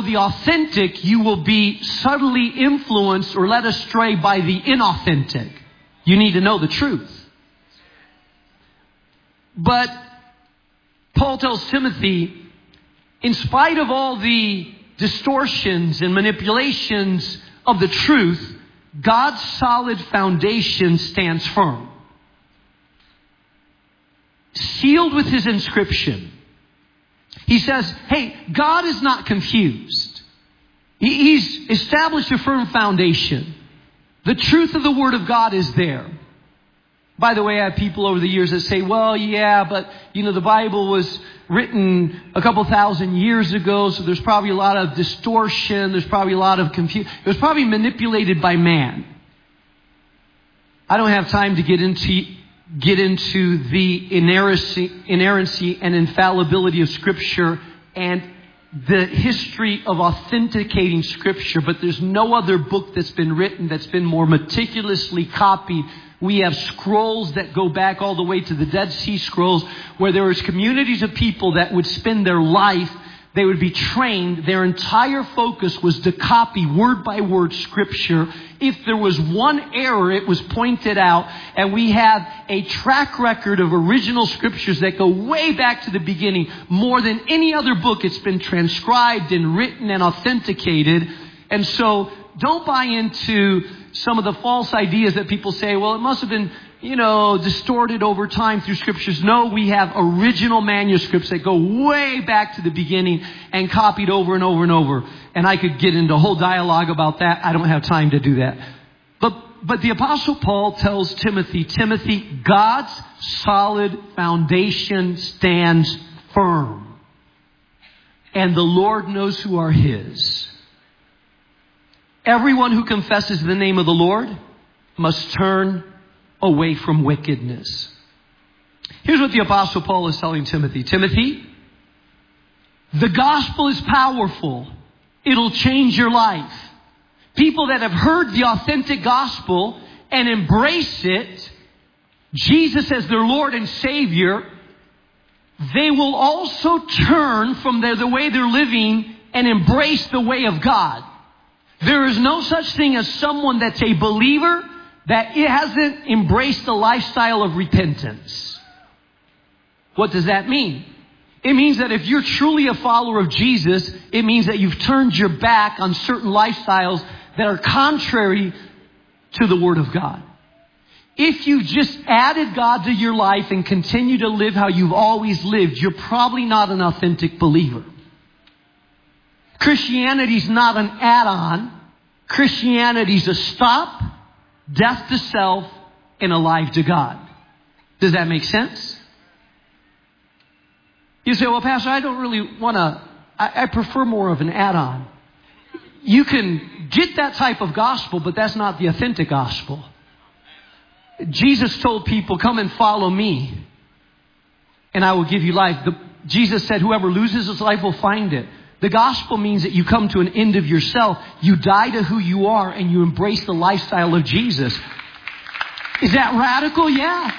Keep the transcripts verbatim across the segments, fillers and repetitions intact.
know the authentic, you will be subtly influenced or led astray by the inauthentic. You need to know the truth. But Paul tells Timothy, in spite of all the distortions and manipulations of the truth, God's solid foundation stands firm. Sealed with His inscription. He says, hey, God is not confused. He's established a firm foundation. The truth of the Word of God is there. By the way, I have people over the years that say, well, yeah, but, you know, the Bible was written a couple thousand years ago, so there's probably a lot of distortion. There's probably a lot of confusion. It was probably manipulated by man. I don't have time to get into get into the inerrancy, inerrancy and infallibility of Scripture and the history of authenticating Scripture, but there's no other book that's been written that's been more meticulously copied. We have scrolls that go back all the way to the Dead Sea Scrolls, where there was communities of people that would spend their life, they would be trained. Their entire focus was to copy word by word Scripture. If there was one error, it was pointed out. And we have a track record of original Scriptures that go way back to the beginning. More than any other book, it's been transcribed and written and authenticated. And so don't buy into some of the false ideas that people say, well, it must have been, you know, distorted over time through Scriptures. No, we have original manuscripts that go way back to the beginning and copied over and over and over. And I could get into a whole dialogue about that. I don't have time to do that. But, but the Apostle Paul tells Timothy, Timothy, God's solid foundation stands firm. And the Lord knows who are His. Everyone who confesses the name of the Lord must turn away from wickedness. Here's what the Apostle Paul is telling Timothy. Timothy, the gospel is powerful. It'll change your life. People that have heard the authentic gospel and embrace it, Jesus as their Lord and Savior, they will also turn from their, the way they're living and embrace the way of God. There is no such thing as someone that's a believer that it hasn't embraced the lifestyle of repentance. What does that mean? It means that if you're truly a follower of Jesus, it means that you've turned your back on certain lifestyles that are contrary to the Word of God. If you just added God to your life and continue to live how you've always lived, you're probably not an authentic believer. Christianity's not an add-on. Christianity's a stop, death to self, and alive to God. Does that make sense? You say, well, Pastor, I don't really want to, I, I prefer more of an add-on. You can get that type of gospel, but that's not the authentic gospel. Jesus told people, come and follow me, and I will give you life. The, Jesus said, whoever loses his life will find it. The gospel means that you come to an end of yourself. You die to who you are and you embrace the lifestyle of Jesus. Is that radical? Yeah.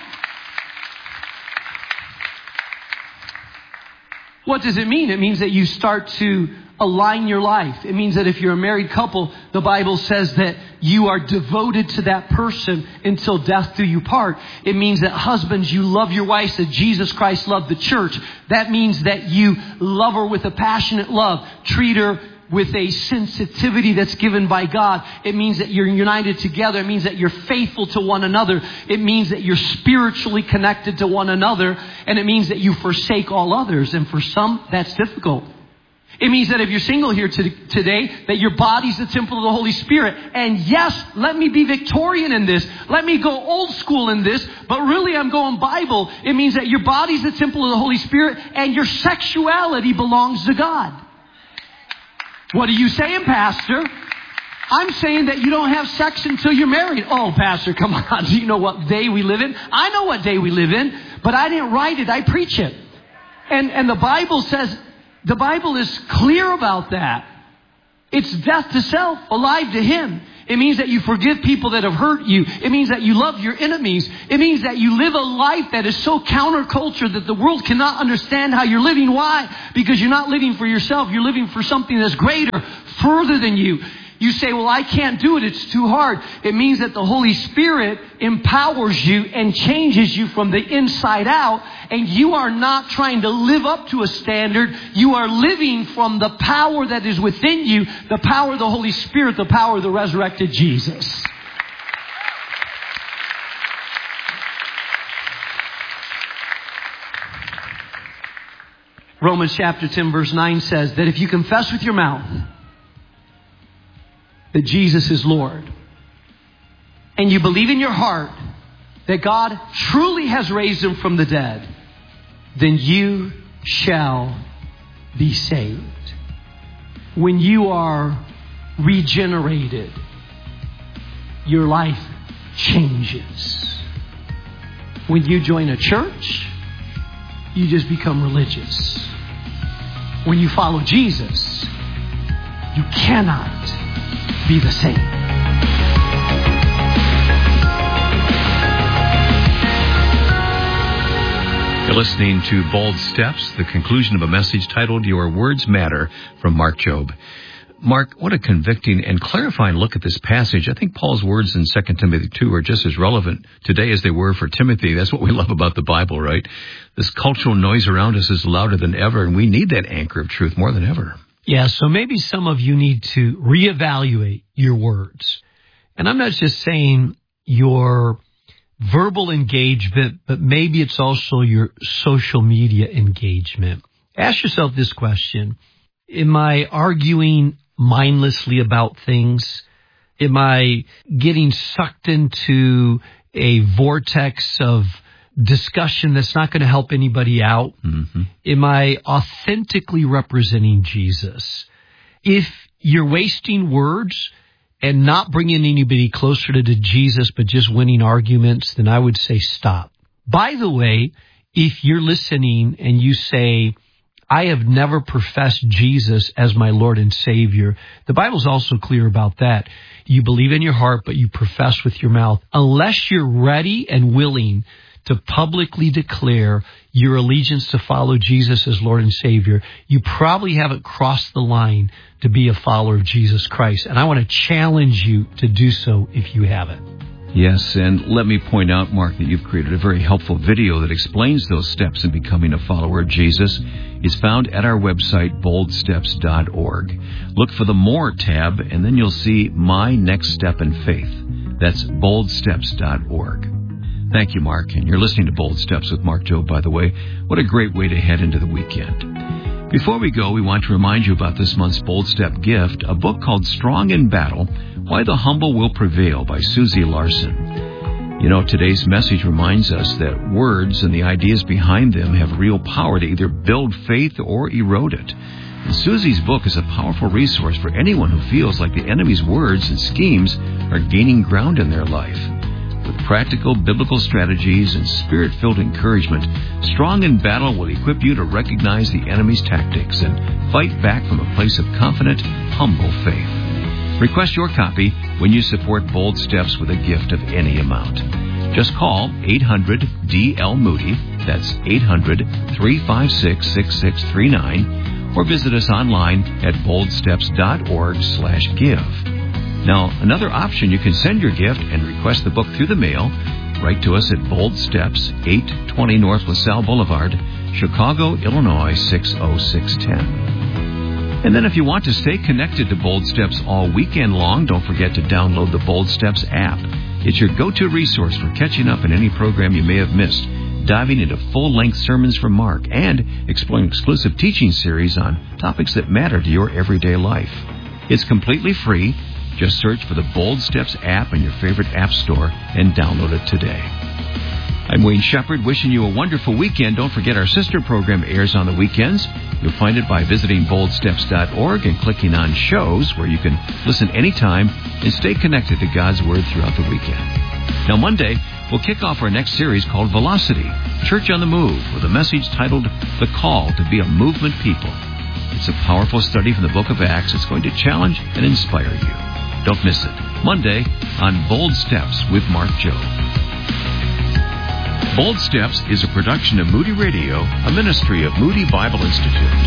What does it mean? It means that you start to align your life. It means that if you're a married couple, the Bible says that you are devoted to that person until death do you part. It means that husbands, you love your wives as Jesus Christ loved the church. That means that you love her with a passionate love. Treat her with a sensitivity that's given by God. It means that you're united together. It means that you're faithful to one another. It means that you're spiritually connected to one another. And it means that you forsake all others. And for some, that's difficult. It means that if you're single here to, today, that your body's the temple of the Holy Spirit. And yes, let me be Victorian in this. Let me go old school in this. But really, I'm going Bible. It means that your body's the temple of the Holy Spirit and your sexuality belongs to God. What are you saying, Pastor? I'm saying that you don't have sex until you're married. Oh, Pastor, come on. Do you know what day we live in? I know what day we live in, but I didn't write it. I preach it. And, and the Bible says, the Bible is clear about that. It's death to self, alive to Him. It means that you forgive people that have hurt you. It means that you love your enemies. It means that you live a life that is so counterculture that the world cannot understand how you're living. Why? Because you're not living for yourself. You're living for something that's greater, further than you. You say, well, I can't do it. It's too hard. It means that the Holy Spirit empowers you and changes you from the inside out. And you are not trying to live up to a standard. You are living from the power that is within you, the power of the Holy Spirit, the power of the resurrected Jesus. Romans chapter ten verse nine says that if you confess with your mouth that Jesus is Lord, and you believe in your heart that God truly has raised Him from the dead, then you shall be saved. When you are regenerated, your life changes. When you join a church, you just become religious. When you follow Jesus, you cannot be the same. You're listening to Bold Steps, the conclusion of a message titled Your Words Matter from Mark Jobe. Mark, what a convicting and clarifying look at this passage. I think Paul's words in Second Timothy two are just as relevant today as they were for Timothy. That's what we love about the Bible, right? This cultural noise around us is louder than ever, and we need that anchor of truth more than ever. Yeah, so maybe some of you need to reevaluate your words. And I'm not just saying your verbal engagement, but maybe it's also your social media engagement. Ask yourself this question. Am I arguing mindlessly about things? Am I getting sucked into a vortex of discussion that's not going to help anybody out? Mm-hmm. Am I authentically representing Jesus? If you're wasting words and not bringing anybody closer to Jesus, but just winning arguments, then I would say stop. By the way, if you're listening and you say, I have never professed Jesus as my Lord and Savior, the Bible's also clear about that. You believe in your heart, but you profess with your mouth. Unless you're ready and willing to publicly declare your allegiance to follow Jesus as Lord and Savior, you probably haven't crossed the line to be a follower of Jesus Christ. And I want to challenge you to do so if you haven't. Yes, and let me point out, Mark, that you've created a very helpful video that explains those steps in becoming a follower of Jesus. It's found at our website, bold steps dot org. Look for the More tab, and then you'll see My Next Step in Faith. That's bold steps dot org. Thank you, Mark, and you're listening to Bold Steps with Mark Jobe, by the way. What a great way to head into the weekend. Before we go, we want to remind you about this month's Bold Step gift, a book called Strong in Battle, Why the Humble Will Prevail by Susie Larson. You know, today's message reminds us that words and the ideas behind them have real power to either build faith or erode it. And Susie's book is a powerful resource for anyone who feels like the enemy's words and schemes are gaining ground in their life. With practical biblical strategies and spirit-filled encouragement, Strong in Battle will equip you to recognize the enemy's tactics and fight back from a place of confident, humble faith. Request your copy when you support Bold Steps with a gift of any amount. Just call eight hundred D L Moody, that's eight hundred, three five six, six six three nine, or visit us online at bold steps dot org slash give. Now, another option, you can send your gift and request the book through the mail. Write to us at Bold Steps, eight twenty North LaSalle Boulevard, Chicago, Illinois, six oh six one oh. And then if you want to stay connected to Bold Steps all weekend long, don't forget to download the Bold Steps app. It's your go-to resource for catching up in any program you may have missed, diving into full-length sermons from Mark, and exploring exclusive teaching series on topics that matter to your everyday life. It's completely free. Just search for the Bold Steps app in your favorite app store and download it today. I'm Wayne Shepherd, wishing you a wonderful weekend. Don't forget our sister program airs on the weekends. You'll find it by visiting bold steps dot org and clicking on shows, where you can listen anytime and stay connected to God's Word throughout the weekend. Now, Monday, we'll kick off our next series called Velocity, Church on the Move, with a message titled The Call to Be a Movement People. It's a powerful study from the book of Acts. It's going to challenge and inspire you. Don't miss it. Monday on Bold Steps with Mark Jobe. Bold Steps is a production of Moody Radio, a ministry of Moody Bible Institute.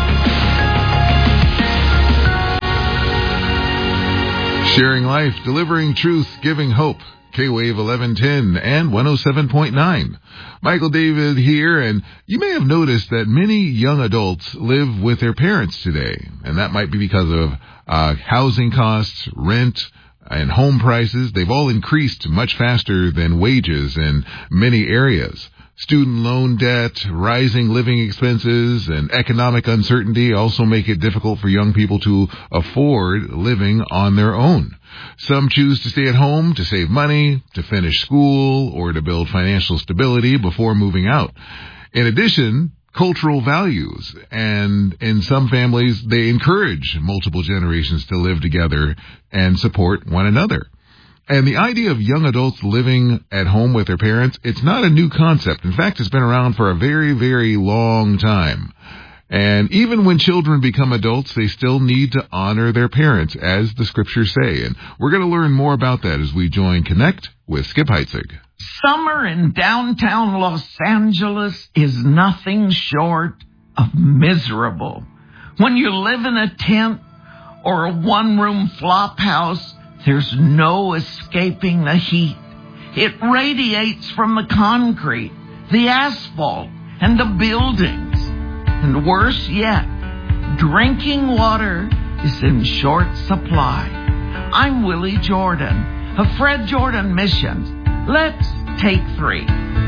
Sharing life, delivering truth, giving hope. K-Wave eleven ten and one oh seven point nine. Michael David here, and you may have noticed that many young adults live with their parents today, and that might be because of uh, housing costs, rent, and home prices. They've all increased much faster than wages in many areas. Student loan debt, rising living expenses, and economic uncertainty also make it difficult for young people to afford living on their own. Some choose to stay at home to save money, to finish school, or to build financial stability before moving out. In addition, cultural values, and in some families, they encourage multiple generations to live together and support one another. And the idea of young adults living at home with their parents, it's not a new concept. In fact, it's been around for a very, very long time. And even when children become adults, they still need to honor their parents, as the scriptures say. And we're going to learn more about that as we join Connect with Skip Heitzig. Summer in downtown Los Angeles is nothing short of miserable. When you live in a tent or a one-room flop house, there's no escaping the heat. It radiates from the concrete, the asphalt, and the buildings. And worse yet, drinking water is in short supply. I'm Willie Jordan of Fred Jordan Missions. Let's take three.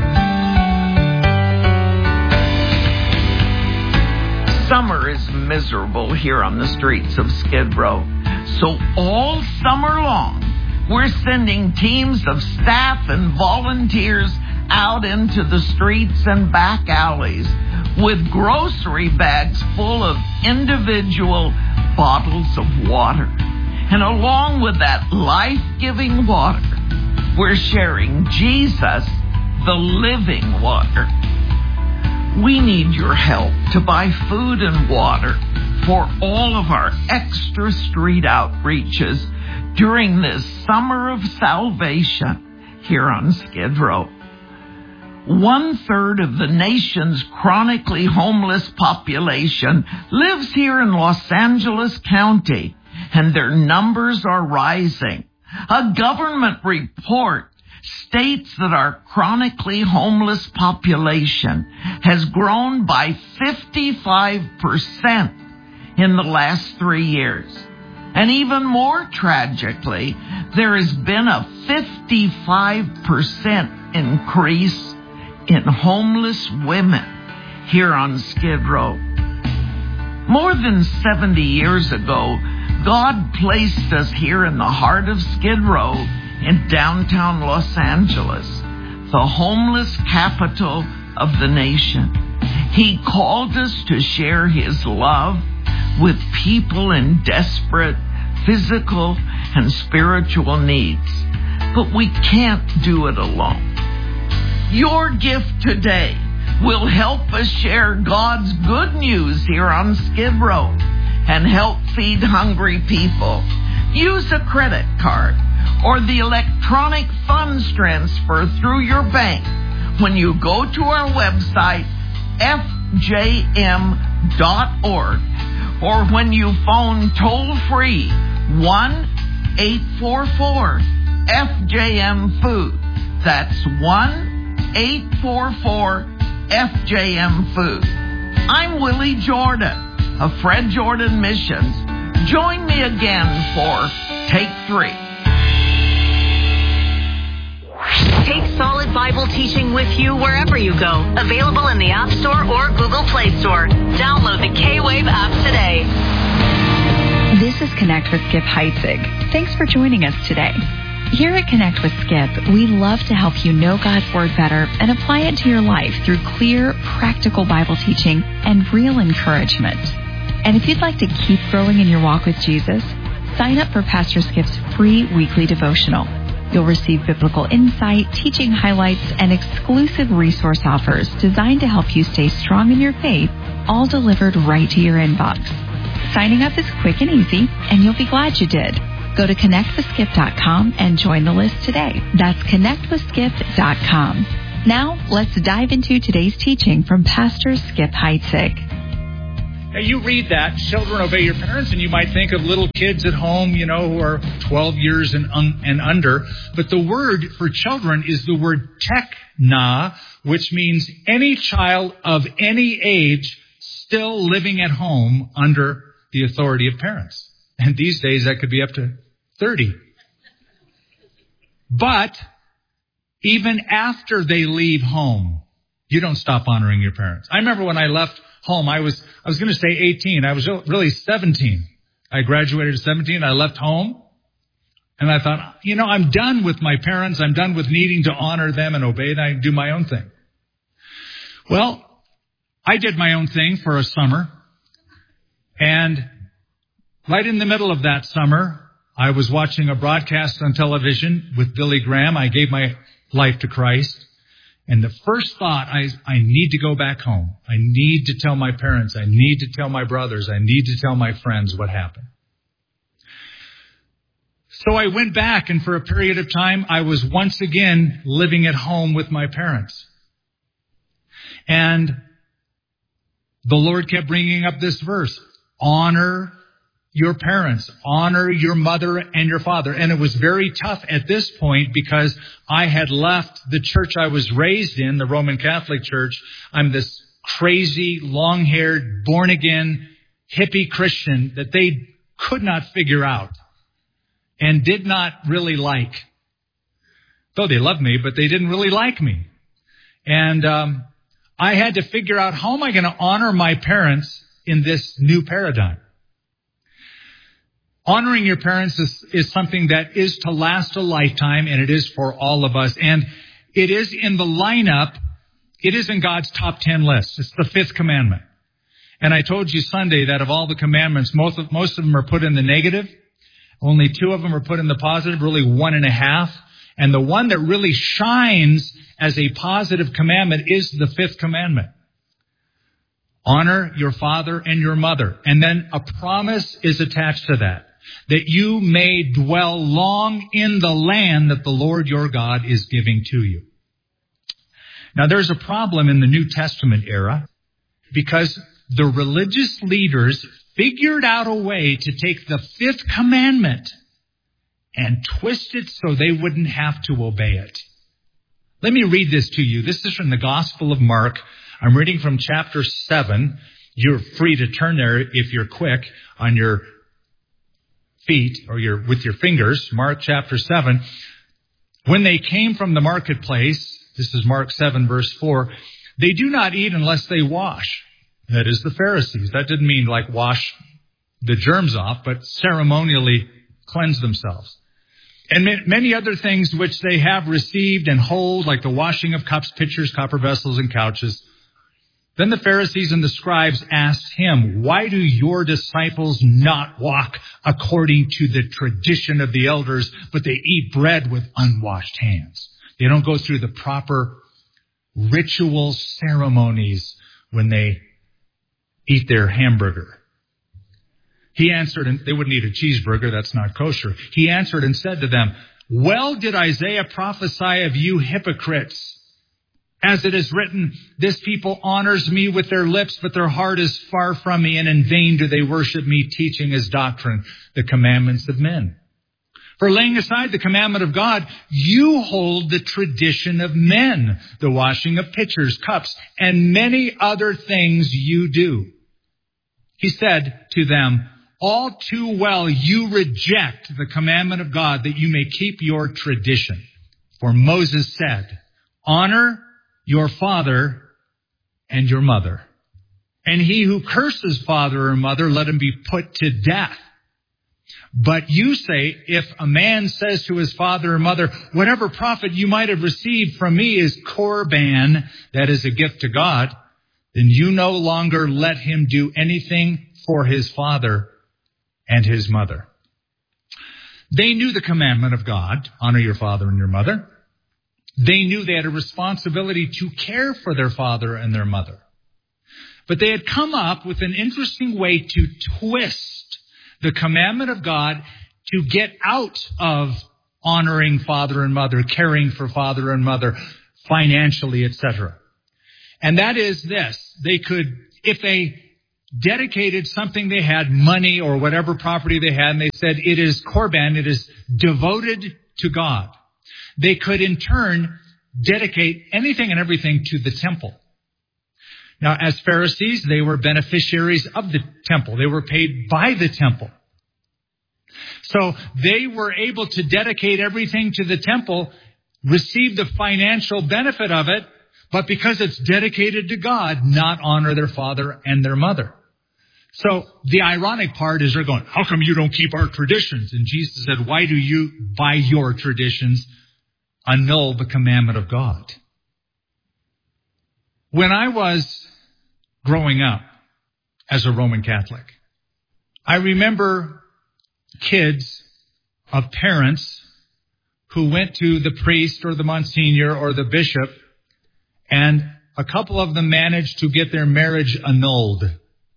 Summer is miserable here on the streets of Skid Row. So all summer long, we're sending teams of staff and volunteers out into the streets and back alleys with grocery bags full of individual bottles of water. And along with that life-giving water, we're sharing Jesus, the living water. We need your help to buy food and water for all of our extra street outreaches during this summer of salvation here on Skid Row. One third of the nation's chronically homeless population lives here in Los Angeles County, and their numbers are rising. A government report states that our chronically homeless population has grown by fifty-five percent in the last three years. And even more tragically, there has been a fifty-five percent increase in homeless women here on Skid Row. More than seventy years ago, God placed us here in the heart of Skid Row in downtown Los Angeles, the homeless capital of the nation. He called us to share His love with people in desperate physical and spiritual needs. But we can't do it alone. Your gift today will help us share God's good news here on Skid Row and help feed hungry people. Use a credit card or the electronic funds transfer through your bank when you go to our website, F J M dot org, or when you phone toll-free one eight four four F J M food. That's one eight four four F J M food. I'm Willie Jordan of Fred Jordan Missions. Join me again for Take Three. Take solid Bible teaching with you wherever you go. Available in the App Store or Google Play Store. Download the K-Wave app today. This is Connect with Skip Heitzig. Thanks for joining us today. Here at Connect with Skip, we love to help you know God's Word better and apply it to your life through clear, practical Bible teaching and real encouragement. And if you'd like to keep growing in your walk with Jesus, sign up for Pastor Skip's free weekly devotional. You'll receive biblical insight, teaching highlights, and exclusive resource offers designed to help you stay strong in your faith all delivered right to your inbox. Signing up is quick and easy, and you'll be glad you did. Go to connect with skip dot com and join the list today. That's connect with skip dot com. Now, let's dive into today's teaching from Pastor Skip Heitzig. Now, you read that, children obey your parents, and you might think of little kids at home, you know, who are twelve years and, un- and under. But the word for children is the word tekna, which means any child of any age still living at home under the authority of parents. And these days, that could be up to thirty. But even after they leave home, you don't stop honoring your parents. I remember when I left home, I was I was going to say eighteen. I was really seventeen. I graduated at seventeen. I left home. And I thought, you know, I'm done with my parents. I'm done with needing to honor them and obey them. I do my own thing. Well, I did my own thing for a summer. And right in the middle of that summer, I was watching a broadcast on television with Billy Graham. I gave my life to Christ. And the first thought, I, I need to go back home. I need to tell my parents. I need to tell my brothers. I need to tell my friends what happened. So I went back, and for a period of time, I was once again living at home with my parents. And the Lord kept bringing up this verse, honor your parents, honor your mother and your father. And it was very tough at this point because I had left the church I was raised in, the Roman Catholic Church. I'm this crazy, long-haired, born-again, hippie Christian that they could not figure out and did not really like. Though they loved me, but they didn't really like me. And um, I had to figure out, how am I going to honor my parents in this new paradigm? Honoring your parents is, is something that is to last a lifetime, and it is for all of us. And it is in the lineup, it is in God's top ten list. It's the fifth commandment. And I told you Sunday that of all the commandments, most of, most of them are put in the negative. Only two of them are put in the positive, really one and a half. And the one that really shines as a positive commandment is the fifth commandment. Honor your father and your mother. And then a promise is attached to that, that you may dwell long in the land that the Lord your God is giving to you. Now, there's a problem in the New Testament era because the religious leaders figured out a way to take the fifth commandment and twist it so they wouldn't have to obey it. Let me read this to you. This is from the Gospel of Mark. I'm reading from chapter seven. You're free to turn there if you're quick on your feet or your with your fingers. Mark chapter seven. When they came from the marketplace, this is Mark seven verse four, they do not eat unless they wash. That is the Pharisees. That didn't mean like wash the germs off, but ceremonially cleanse themselves. And many other things which they have received and hold, like the washing of cups, pitchers, copper vessels, and couches. Then the Pharisees and the scribes asked him, why do your disciples not walk according to the tradition of the elders, but they eat bread with unwashed hands? They don't go through the proper ritual ceremonies when they eat their hamburger. He answered, and they wouldn't eat a cheeseburger, that's not kosher. He answered and said to them, well did Isaiah prophesy of you hypocrites. As it is written, this people honors me with their lips, but their heart is far from me, and in vain do they worship me, teaching as doctrine the commandments of men. For laying aside the commandment of God, you hold the tradition of men, the washing of pitchers, cups, and many other things you do. He said to them, all too well you reject the commandment of God that you may keep your tradition. For Moses said, honor your father and your mother. And he who curses father or mother, let him be put to death. But you say, if a man says to his father or mother, whatever profit you might have received from me is korban, that is a gift to God, then you no longer let him do anything for his father and his mother. They knew the commandment of God, honor your father and your mother. They knew they had a responsibility to care for their father and their mother. But they had come up with an interesting way to twist the commandment of God to get out of honoring father and mother, caring for father and mother, financially, et cetera. And that is this. They could, if they dedicated something they had, money or whatever property they had, and they said it is korban, it is devoted to God, they could in turn dedicate anything and everything to the temple. Now, as Pharisees, they were beneficiaries of the temple. They were paid by the temple. So they were able to dedicate everything to the temple, receive the financial benefit of it, but because it's dedicated to God, not honor their father and their mother. So the ironic part is they're going, how come you don't keep our traditions? And Jesus said, why do you, by your traditions, annul the commandment of God? When I was growing up as a Roman Catholic, I remember kids of parents who went to the priest or the Monsignor or the bishop, and a couple of them managed to get their marriage annulled.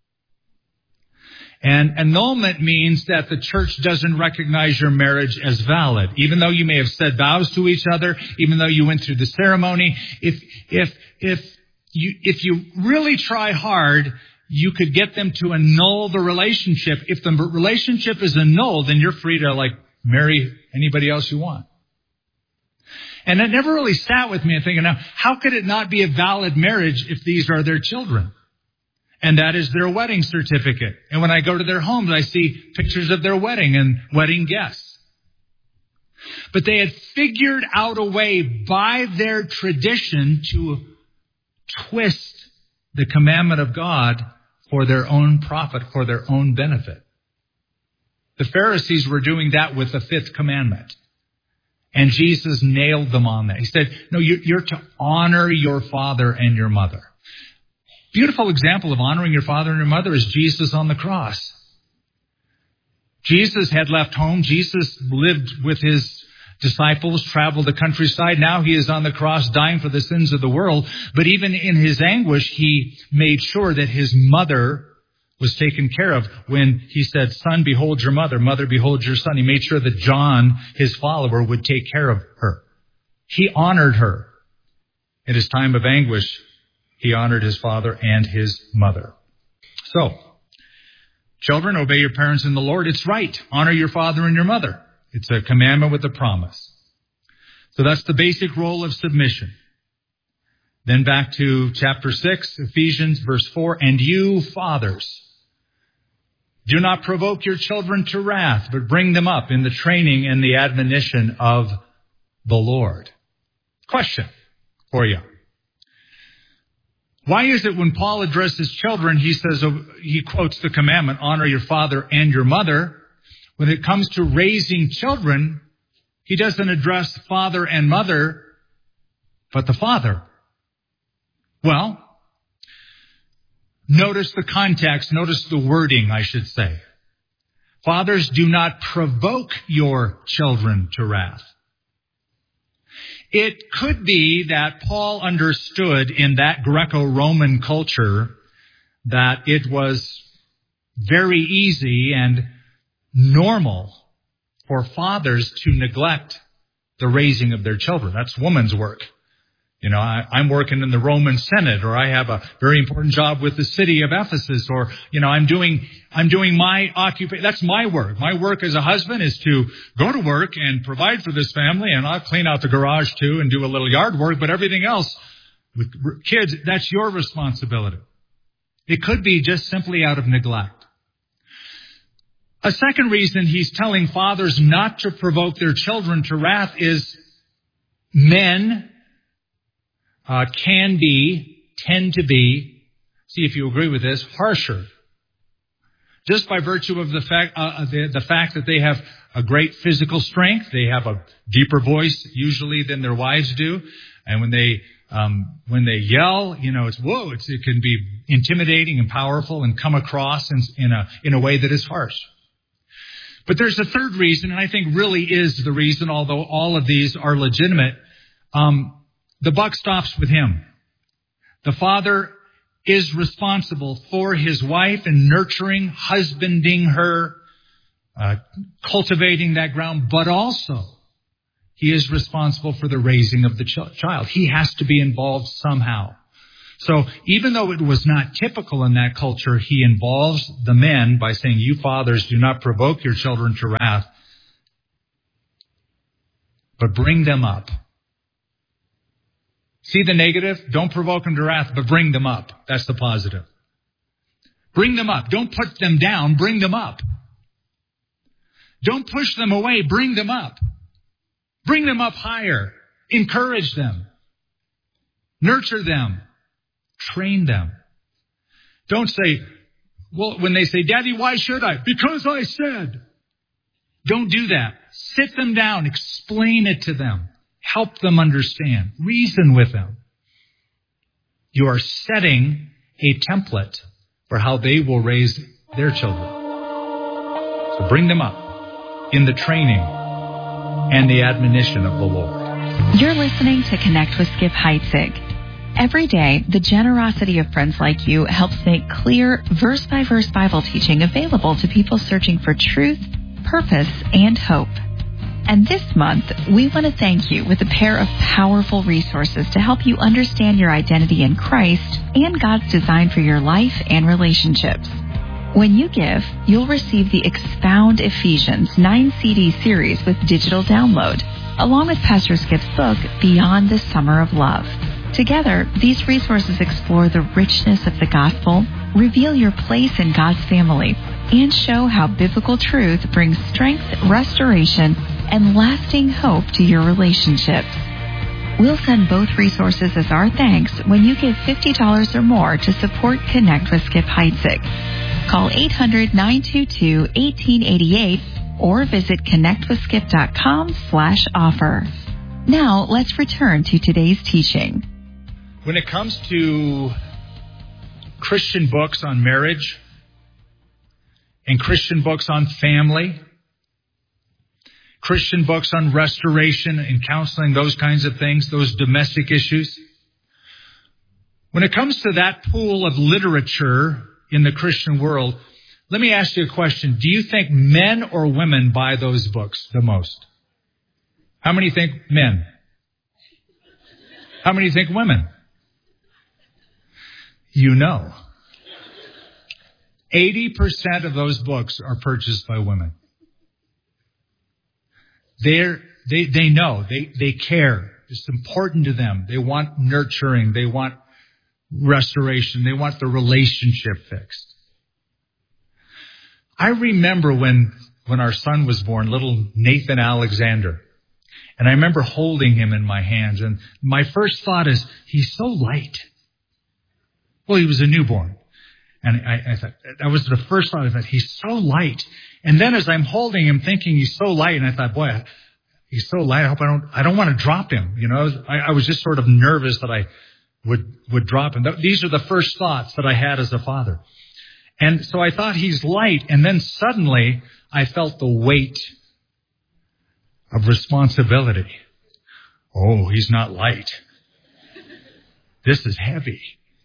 And annulment means that the church doesn't recognize your marriage as valid. Even though you may have said vows to each other, even though you went through the ceremony, if, if, if you, if you really try hard, you could get them to annul the relationship. If the relationship is annulled, then you're free to like marry anybody else you want. And that never really sat with me. I'm thinking, now, how could it not be a valid marriage if these are their children? And that is their wedding certificate. And when I go to their homes, I see pictures of their wedding and wedding guests. But they had figured out a way by their tradition to twist the commandment of God for their own profit, for their own benefit. The Pharisees were doing that with the fifth commandment. And Jesus nailed them on that. He said, no, you're to honor your father and your mother. Beautiful example of honoring your father and your mother is Jesus on the cross. Jesus had left home. Jesus lived with his disciples, traveled the countryside. Now he is on the cross dying for the sins of the world. But even in his anguish, he made sure that his mother was taken care of. When he said, son, behold your mother, mother, behold your son, he made sure that John, his follower, would take care of her. He honored her. In his time of anguish, he honored his father and his mother. So, children, obey your parents in the Lord. It's right. Honor your father and your mother. It's a commandment with a promise. So that's the basic role of submission. Then back to chapter six, Ephesians, verse four. And you, fathers, do not provoke your children to wrath, but bring them up in the training and the admonition of the Lord. Question for you. Why is it when Paul addresses children, he says, he quotes the commandment, honor your father and your mother. When it comes to raising children, he doesn't address father and mother, but the father. Well, notice the context, notice the wording, I should say. Fathers, do not provoke your children to wrath. It could be that Paul understood in that Greco-Roman culture that it was very easy and normal for fathers to neglect the raising of their children. That's woman's work. You know, I, I'm working in the Roman Senate, or I have a very important job with the city of Ephesus, or, you know, I'm doing, I'm doing my occupation. That's my work. My work as a husband is to go to work and provide for this family, and I'll clean out the garage too and do a little yard work, but everything else with kids, that's your responsibility. It could be just simply out of neglect. A second reason he's telling fathers not to provoke their children to wrath is men Uh, can be, tend to be, see if you agree with this, harsher. Just by virtue of the fact, uh, the, the fact that they have a great physical strength, they have a deeper voice usually than their wives do, and when they um, when they yell, you know, it's whoa, it's, it can be intimidating and powerful and come across in, in a in a way that is harsh. But there's a third reason, and I think really is the reason, although all of these are legitimate. Um, The buck stops with him. The father is responsible for his wife and nurturing, husbanding her, uh, cultivating that ground, but also he is responsible for the raising of the ch- child. He has to be involved somehow. So even though it was not typical in that culture, he involves the men by saying, you fathers, do not provoke your children to wrath, but bring them up. See the negative? Don't provoke them to wrath, but bring them up. That's the positive. Bring them up. Don't put them down. Bring them up. Don't push them away. Bring them up. Bring them up higher. Encourage them. Nurture them. Train them. Don't say, well, when they say, Daddy, why should I? Because I said. Don't do that. Sit them down. Explain it to them. Help them understand. Reason with them. You are setting a template for how they will raise their children. So bring them up in the training and the admonition of the Lord. You're listening to Connect with Skip Heitzig. Every day, the generosity of friends like you helps make clear, verse-by-verse Bible teaching available to people searching for truth, purpose, and hope. And this month, we want to thank you with a pair of powerful resources to help you understand your identity in Christ and God's design for your life and relationships. When you give, you'll receive the Expound Ephesians nine C D series with digital download, along with Pastor Skip's book, Beyond the Summer of Love. Together, these resources explore the richness of the gospel, reveal your place in God's family, and show how biblical truth brings strength, restoration, and lasting hope to your relationships. We'll send both resources as our thanks when you give fifty dollars or more to support Connect with Skip Heitzig. Call eight hundred, nine two two, one eight eight eight or visit connectwithskip.com slash offer. Now, let's return to today's teaching. When it comes to Christian books on marriage and Christian books on family, Christian books on restoration and counseling, those kinds of things, those domestic issues. When it comes to that pool of literature in the Christian world, let me ask you a question. Do you think men or women buy those books the most? How many think men? How many think women? You know. eighty percent of those books are purchased by women. They're, they they know. They, they care. It's important to them. They want nurturing. They want restoration. They want the relationship fixed. I remember when, when our son was born, little Nathan Alexander. And I remember holding him in my hands. And my first thought is, he's so light. Well, he was a newborn. And I, I thought, that was the first thought. I thought, he's so light. And then as I'm holding him, thinking he's so light, and I thought, boy, he's so light. I hope I don't, I don't want to drop him. You know, I, I was just sort of nervous that I would, would drop him. These are the first thoughts that I had as a father. And so I thought he's light. And then suddenly I felt the weight of responsibility. Oh, he's not light. This is heavy.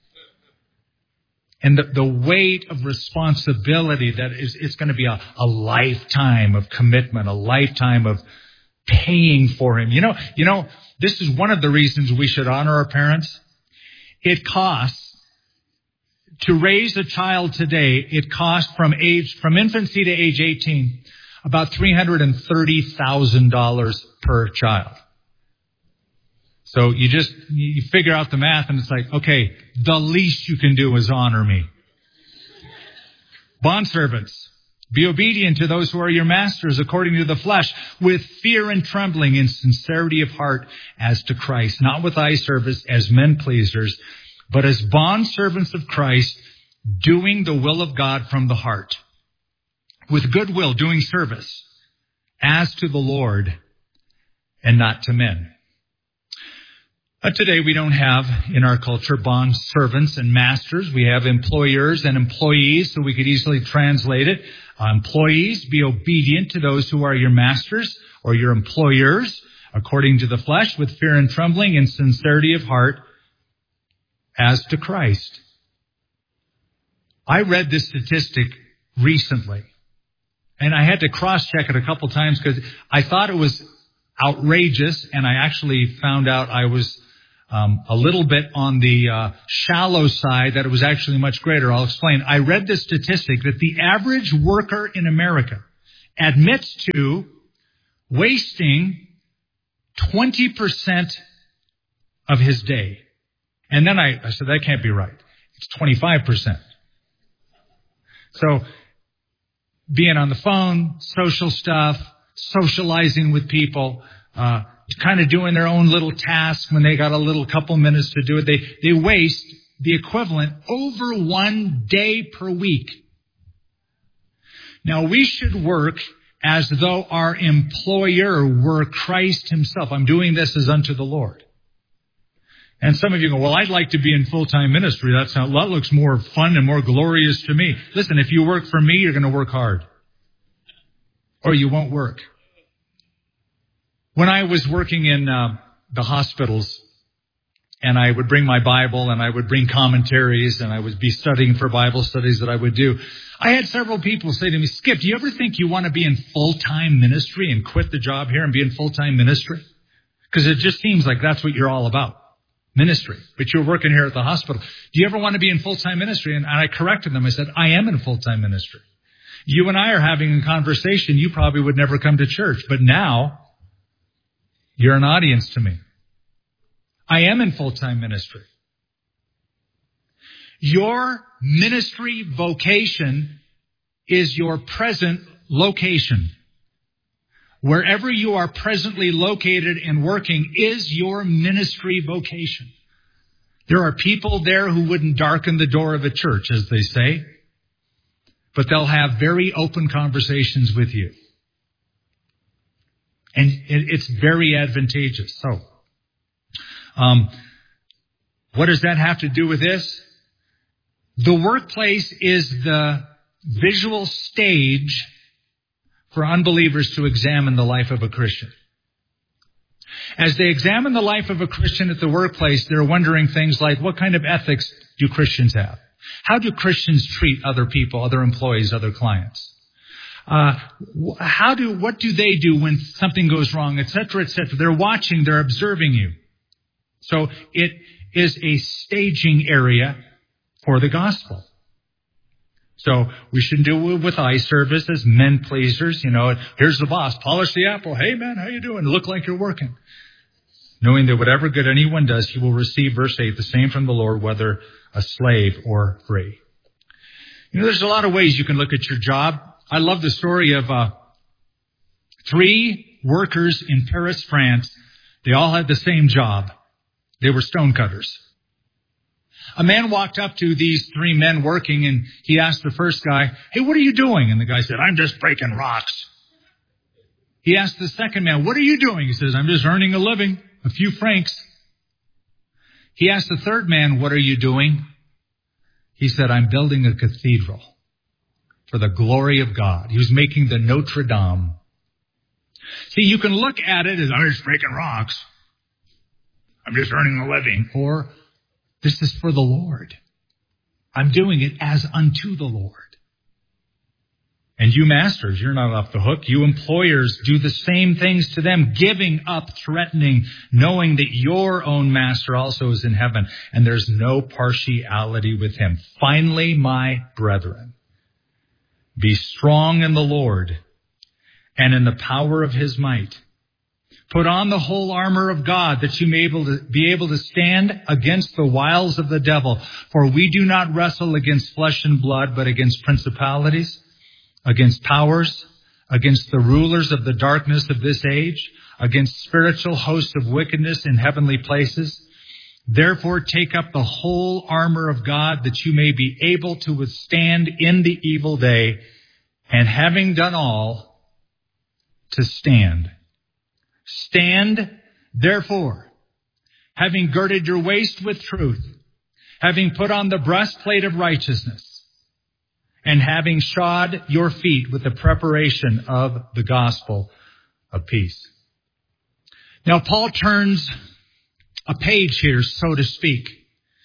And the, the weight of responsibility that is, it's going to be a, a lifetime of commitment, a lifetime of paying for him. You know, you know, this is one of the reasons we should honor our parents. It costs to raise a child today. It costs from age, from infancy to age eighteen, about three hundred thirty thousand dollars per child. So you just, you figure out the math and it's like, okay, the least you can do is honor me. Bondservants, be obedient to those who are your masters according to the flesh, with fear and trembling and sincerity of heart as to Christ, not with eye service as men pleasers, but as bondservants of Christ, doing the will of God from the heart, with goodwill doing service as to the Lord and not to men. Uh, today we don't have in our culture bond servants and masters. We have employers and employees, so we could easily translate it. Uh, employees, be obedient to those who are your masters or your employers, according to the flesh, with fear and trembling and sincerity of heart, as to Christ. I read this statistic recently, and I had to cross-check it a couple times because I thought it was outrageous, and I actually found out I was um, a little bit on the uh, shallow side, that it was actually much greater. I'll explain. I read this statistic that the average worker in America admits to wasting twenty percent of his day. And then I, I said, that can't be right. It's twenty-five percent. So being on the phone, social stuff, socializing with people, uh, kind of doing their own little task when they got a little couple minutes to do it. They, they waste the equivalent over one day per week. Now, we should work as though our employer were Christ himself. I'm doing this as unto the Lord. And some of you go, well, I'd like to be in full-time ministry. That sounds, that looks more fun and more glorious to me. Listen, if you work for me, you're going to work hard. Or you won't work. When I was working in uh, the hospitals, and I would bring my Bible, and I would bring commentaries, and I would be studying for Bible studies that I would do, I had several people say to me, Skip, do you ever think you want to be in full-time ministry and quit the job here and be in full-time ministry? Because it just seems like that's what you're all about. Ministry. But you're working here at the hospital. Do you ever want to be in full-time ministry? And I corrected them. I said, I am in full-time ministry. You and I are having a conversation. You probably would never come to church. But now, you're an audience to me. I am in full-time ministry. Your ministry vocation is your present location. Wherever you are presently located and working is your ministry vocation. There are people there who wouldn't darken the door of a church, as they say, but they'll have very open conversations with you. And it's very advantageous. So, um, what does that have to do with this? The workplace is the visual stage for unbelievers to examine the life of a Christian. As they examine the life of a Christian at the workplace, they're wondering things like, what kind of ethics do Christians have? How do Christians treat other people, other employees, other clients? Uh, how do, what do they do when something goes wrong, et cetera, et cetera? They're watching, they're observing you. So it is a staging area for the gospel. So we shouldn't do it with eye service as men pleasers. You know, here's the boss. Polish the apple. Hey, man, how you doing? Look like you're working. Knowing that whatever good anyone does, he will receive, verse eight, the same from the Lord, whether a slave or free. You know, there's a lot of ways you can look at your job. I love the story of uh, three workers in Paris, France. They all had the same job. They were stonecutters. A man walked up to these three men working, and he asked the first guy, hey, what are you doing? And the guy said, I'm just breaking rocks. He asked the second man, what are you doing? He says, I'm just earning a living, a few francs. He asked the third man, what are you doing? He said, I'm building a cathedral for the glory of God. He was making the Notre Dame. See, you can look at it as, I'm just breaking rocks. I'm just earning a living. Or, this is for the Lord. I'm doing it as unto the Lord. And you masters, you're not off the hook. You employers do the same things to them, giving up, threatening, knowing that your own master also is in heaven, and there's no partiality with him. Finally, my brethren, be strong in the Lord and in the power of his might. Put on the whole armor of God that you may able to be able to stand against the wiles of the devil. For we do not wrestle against flesh and blood, but against principalities, against powers, against the rulers of the darkness of this age, against spiritual hosts of wickedness in heavenly places. Therefore take up the whole armor of God that you may be able to withstand in the evil day, and having done all, to stand. Stand, therefore, having girded your waist with truth, having put on the breastplate of righteousness, and having shod your feet with the preparation of the gospel of peace. Now, Paul turns a page here, so to speak.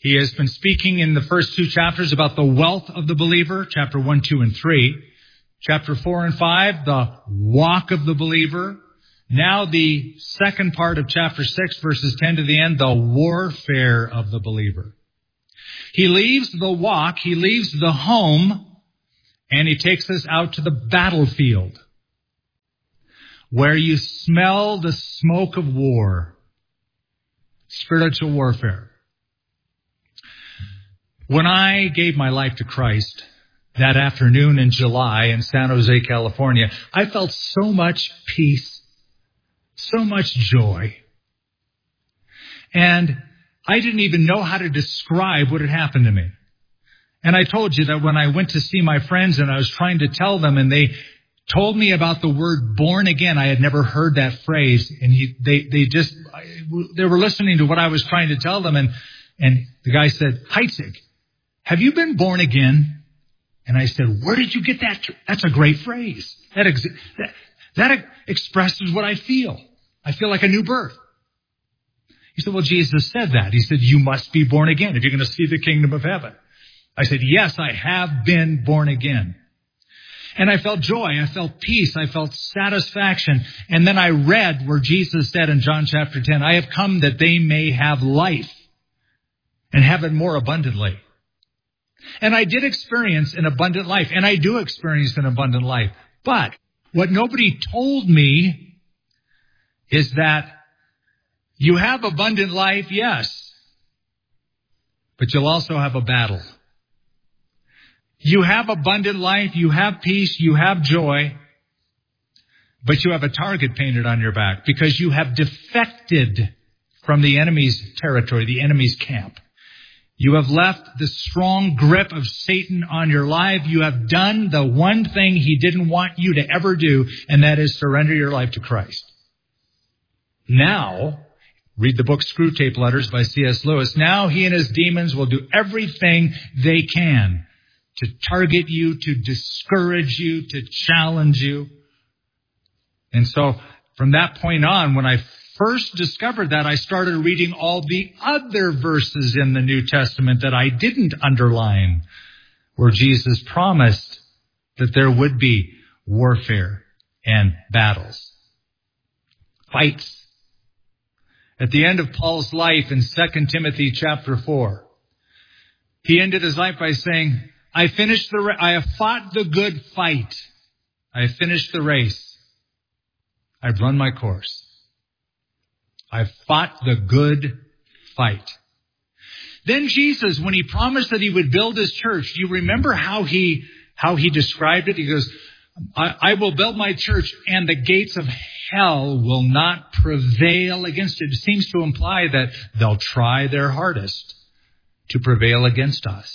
He has been speaking in the first two chapters about the wealth of the believer, chapter one, two, and three. Chapter four and five, the walk of the believer. Now the second part of chapter six, verses ten to the end, the warfare of the believer. He leaves the walk, he leaves the home, and he takes us out to the battlefield, where you smell the smoke of war, spiritual warfare. When I gave my life to Christ that afternoon in July in San Jose, California, I felt so much peace, so much joy. And I didn't even know how to describe what had happened to me. And I told you that when I went to see my friends and I was trying to tell them, and they told me about the word born again. I had never heard that phrase. And he, they, they just, they were listening to what I was trying to tell them. And, and the guy said, Heitzig, have you been born again? And I said, where did you get that? That's a great phrase. That, ex- that, that expresses what I feel. I feel like a new birth. He said, well, Jesus said that. He said, you must be born again if you're going to see the kingdom of heaven. I said, yes, I have been born again. And I felt joy. I felt peace. I felt satisfaction. And then I read where Jesus said in John chapter ten, I have come that they may have life and have it more abundantly. And I did experience an abundant life, and I do experience an abundant life. But what nobody told me is that you have abundant life, yes, but you'll also have a battle. You have abundant life, you have peace, you have joy, but you have a target painted on your back because you have defected from the enemy's territory, the enemy's camp. You have left the strong grip of Satan on your life. You have done the one thing he didn't want you to ever do, and that is surrender your life to Christ. Now, read the book Screwtape Letters by C S Lewis. Now he and his demons will do everything they can to target you, to discourage you, to challenge you. And so from that point on, when I first discovered that, I started reading all the other verses in the New Testament that I didn't underline, where Jesus promised that there would be warfare and battles, fights. At the end of Paul's life in Second Timothy chapter four, he ended his life by saying, I finished the, ra- I have fought the good fight. I have finished the race. I've run my course. I've fought the good fight. Then Jesus, when he promised that he would build his church, do you remember how he, how he described it? He goes, I, I will build my church and the gates of hell will not prevail against it. It seems to imply that they'll try their hardest to prevail against us.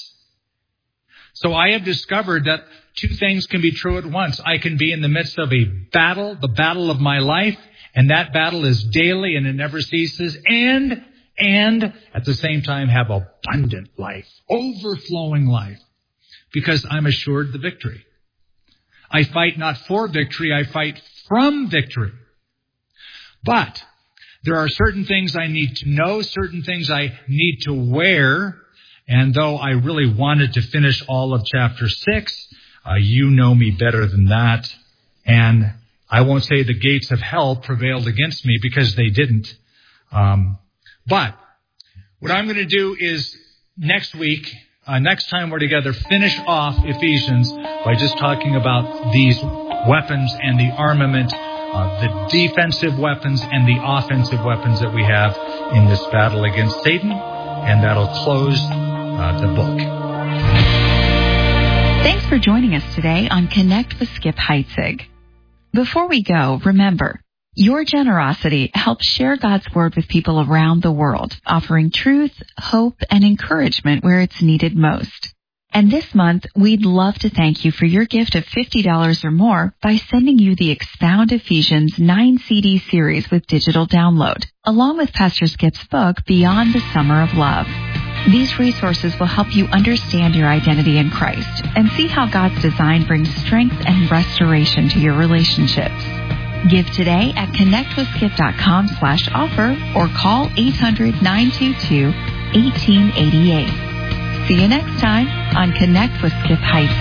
So I have discovered that two things can be true at once. I can be in the midst of a battle, the battle of my life, and that battle is daily and it never ceases, and, and at the same time have abundant life, overflowing life, because I'm assured the victory. I fight not for victory, I fight from victory. But there are certain things I need to know, certain things I need to wear. And though I really wanted to finish all of chapter six, uh, you know me better than that. And I won't say the gates of hell prevailed against me because they didn't. Um, but what I'm going to do is next week, uh, next time we're together, finish off Ephesians by just talking about these weapons and the armament, uh, the defensive weapons and the offensive weapons that we have in this battle against Satan. And that'll close uh, the book. Thanks for joining us today on Connect with Skip Heitzig. Before we go, remember, your generosity helps share God's Word with people around the world, offering truth, hope, and encouragement where it's needed most. And this month, we'd love to thank you for your gift of fifty dollars or more by sending you the Expound Ephesians nine C D series with digital download, along with Pastor Skip's book, Beyond the Summer of Love. These resources will help you understand your identity in Christ and see how God's design brings strength and restoration to your relationships. Give today at connectwithskip.com slash offer or call eight hundred, nine two two, eighteen eighty-eight. See you next time on Connect with Skip Heitzig.